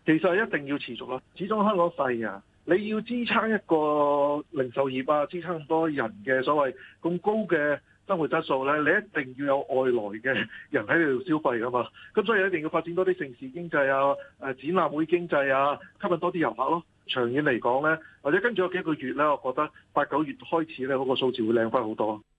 其實係一定要持續啦，始終香港細啊，你要支撐一個零售業啊，支撐咁多人嘅所謂咁高嘅生活質素咧，你一定要有外來嘅人喺度消費噶嘛，咁所以一定要發展多啲城市經濟啊、展覽會經濟啊，吸引多啲遊客咯。長遠嚟講咧，或者跟住有幾個月咧，我覺得8、9月開始咧，嗰個數字會靚翻好多。